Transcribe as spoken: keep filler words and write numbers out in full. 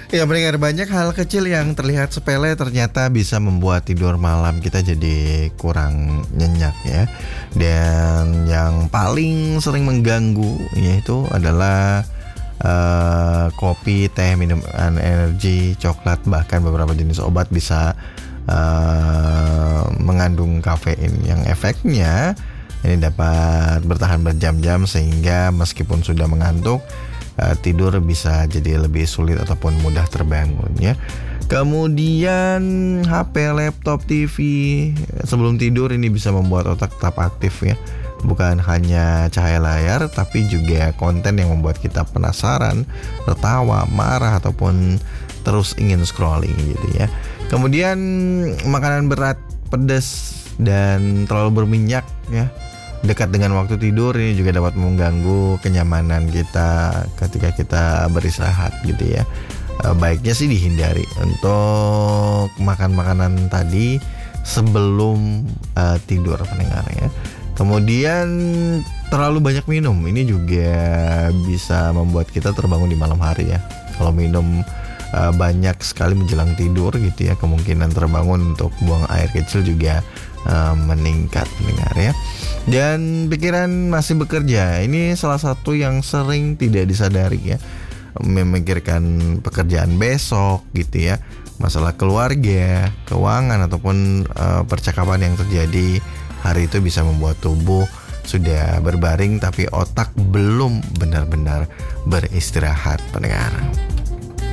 Ya pendengar, banyak hal kecil yang terlihat sepele ternyata bisa membuat tidur malam kita jadi kurang nyenyak ya. Dan yang paling sering mengganggu yaitu adalah uh, kopi, teh, minuman energi, coklat, bahkan beberapa jenis obat bisa uh, mengandung kafein yang efeknya ini dapat bertahan berjam-jam sehingga meskipun sudah mengantuk, Uh, tidur bisa jadi lebih sulit ataupun mudah terbangun ya. Kemudian H P, laptop, T V sebelum tidur ini bisa membuat otak tetap aktif ya. Bukan hanya cahaya layar tapi juga konten yang membuat kita penasaran, tertawa, marah ataupun terus ingin scrolling gitu ya. Kemudian makanan berat, pedas dan terlalu berminyak ya, dekat dengan waktu tidur ini juga dapat mengganggu kenyamanan kita ketika kita beristirahat gitu ya. E, baiknya sih dihindari untuk makan makanan tadi sebelum e, tidur pendengar ya. Kemudian terlalu banyak minum ini juga bisa membuat kita terbangun di malam hari ya. Kalau minum e, banyak sekali menjelang tidur gitu ya, kemungkinan terbangun untuk buang air kecil juga Uh, meningkat pendengar ya. Dan pikiran masih bekerja, ini salah satu yang sering tidak disadari ya. Memikirkan pekerjaan besok gitu ya, masalah keluarga, keuangan ataupun uh, percakapan yang terjadi hari itu bisa membuat tubuh sudah berbaring tapi otak belum benar-benar beristirahat pendengar.